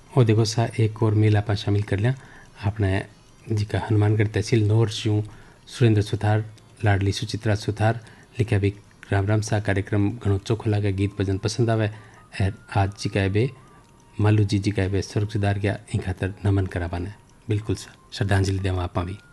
और देखो सा एक और मेल आप शामिल कर लिया अपने जी का हनुमानगढ़ तहसील नौर स्यू सुरेंद्र सुथार लाडली सुचित्रा सुथार लिखा भी राम राम सा कार्यक्रम घणो चोखो लागे गीत भजन पसंद आवे आज जी का बे मालू जी का बे स्वर्ग सुधार गया इन खातर नमन करावाने बिल्कुल सा श्रद्धांजलि देवा आप भी